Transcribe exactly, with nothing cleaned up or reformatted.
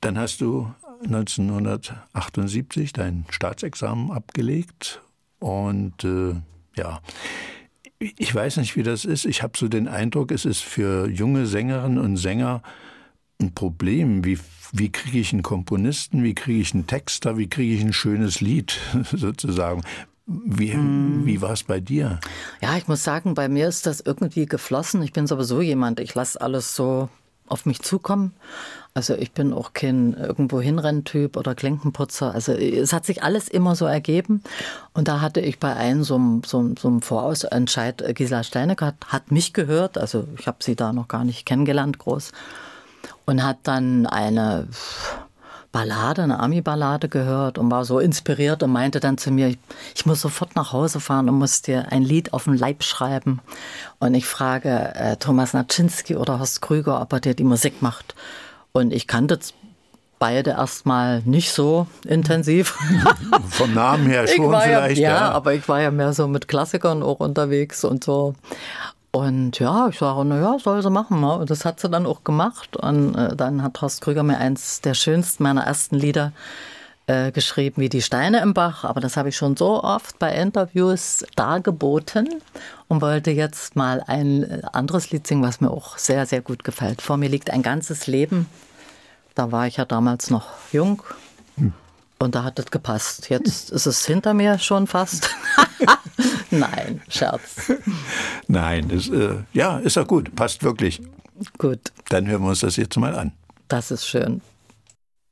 dann hast du neunzehnhundertachtundsiebzig dein Staatsexamen abgelegt und äh, ja, ich weiß nicht, wie das ist. Ich habe so den Eindruck, es ist für junge Sängerinnen und Sänger ein Problem. Wie, wie kriege ich einen Komponisten, wie kriege ich einen Texter, wie kriege ich ein schönes Lied sozusagen? Wie, mm. wie war es bei dir? Ja, ich muss sagen, bei mir ist das irgendwie geflossen. Ich bin sowieso jemand, ich lasse alles so auf mich zukommen. Also ich bin auch kein irgendwo hinrenntyp oder Klinkenputzer. Also es hat sich alles immer so ergeben. Und da hatte ich bei einem so einem, so einem, so einem Vorausentscheid, Gisela Steinecker hat, hat mich gehört. Also ich habe sie da noch gar nicht kennengelernt groß. Und hat dann eine Ballade, eine Ami-Ballade gehört und war so inspiriert und meinte dann zu mir, ich, ich muss sofort nach Hause fahren und muss dir ein Lied auf den Leib schreiben. Und ich frage äh, Thomas Naczynski oder Horst Krüger, ob er dir die Musik macht. Und ich kannte beide erstmal nicht so intensiv. Vom Namen her schon vielleicht. Ja, ja, ja, aber ich war ja mehr so mit Klassikern auch unterwegs und so. Und ja, ich sage, naja, soll sie machen. Ne? Und das hat sie dann auch gemacht. Und äh, dann hat Horst Krüger mir eins der schönsten meiner ersten Lieder äh, geschrieben, wie die Steine im Bach. Aber das habe ich schon so oft bei Interviews dargeboten und wollte jetzt mal ein anderes Lied singen, was mir auch sehr, sehr gut gefällt. Vor mir liegt ein ganzes Leben. Da war ich ja damals noch jung. Hm. Und da hat es gepasst. Jetzt ist es hinter mir schon fast. Nein, Scherz. Nein, das, äh, ja, ist doch gut. Passt wirklich. Gut. Dann hören wir uns das jetzt mal an. Das ist schön.